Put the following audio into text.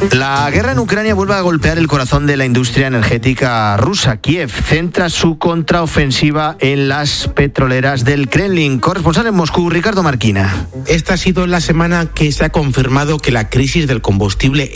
La guerra en Ucrania vuelve a golpear el corazón de la industria energética rusa. Kiev centra su contraofensiva en las petroleras del Kremlin. Corresponsal en Moscú, Ricardo Marquina. Esta ha sido la semana que se ha confirmado que la crisis del combustible